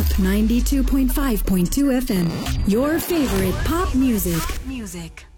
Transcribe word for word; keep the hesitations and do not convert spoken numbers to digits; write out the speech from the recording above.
Up ninety-two point five point two F M. Your favorite pop music. Music.